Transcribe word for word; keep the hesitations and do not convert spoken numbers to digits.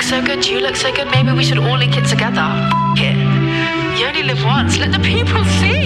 so good, you look so good, maybe we should all link it together. F- it. You only live once, let the people see.